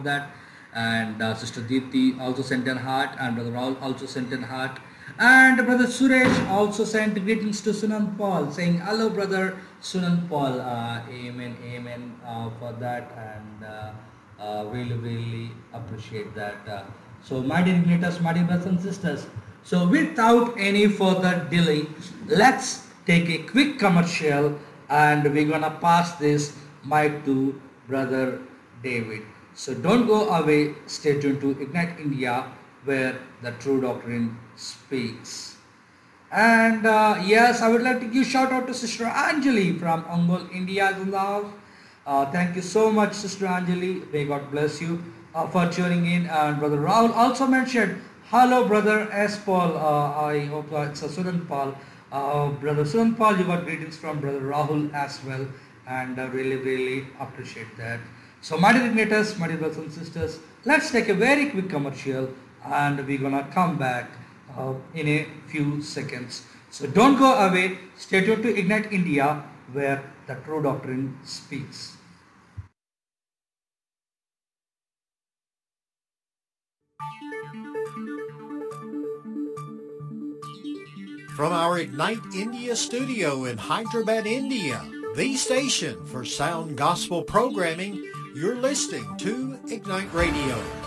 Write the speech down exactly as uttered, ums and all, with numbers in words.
that. And uh, Sister Deepthi also sent an heart, and Brother Raul also sent an heart. And Brother Suresh also sent greetings to Sunan Paul, saying, hello, Brother Sunan Paul. Uh, amen, amen uh, for that. And uh, uh, really, really appreciate that. Uh, so, my dear igniters, my dear brothers and sisters, so without any further delay, let's take a quick commercial and we're gonna pass this mic to Brother David. So don't go away, stay tuned to Ignite India where the true doctrine speaks. And uh, yes, I would like to give shout out to Sister Anjali from Ongole, India in the house. Uh, thank you so much, Sister Anjali. May God bless you uh, for tuning in. And Brother Rahul also mentioned, hello, Brother S. Paul. Uh, I hope uh, it's a Sunan Paul. Uh, Brother Sunan Paul, you got greetings from Brother Rahul as well. And I uh, really, really appreciate that. So, my dear igniters, my dear brothers and sisters, let's take a very quick commercial and we're gonna come back uh, in a few seconds. So, don't go away. Stay tuned to Ignite India where the true doctrine speaks. From our Ignite India studio in Hyderabad, India, the station for sound gospel programming, you're listening to Ignite Radio.